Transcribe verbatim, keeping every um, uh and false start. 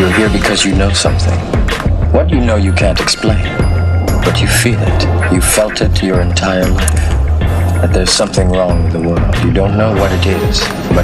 You're here because you know something. What you know you can't explain, but you feel it. You felt it your entire life. That there's something wrong with the world. You don't know what it is, but